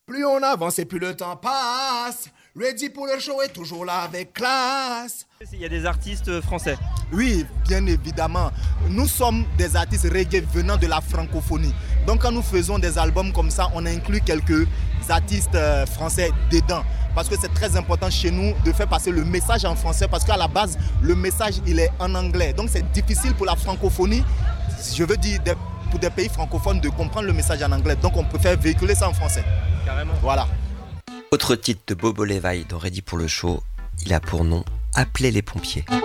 Plus on avance et plus le temps passe. Ready pour le show est toujours là avec classe. Il y a des artistes français. Oui, bien évidemment. Nous sommes des artistes reggae venant de la francophonie. Donc quand nous faisons des albums comme ça, on inclut quelques artistes français dedans. Parce que c'est très important chez nous de faire passer le message en français. Parce qu'à la base, le message, il est en anglais. Donc c'est difficile pour la francophonie, je veux dire pour des pays francophones, de comprendre le message en anglais. Donc on préfère véhiculer ça en français. Carrément. Voilà. Autre titre de Bobo Levi dans Ready pour le show, il a pour nom Appelez les pompiers.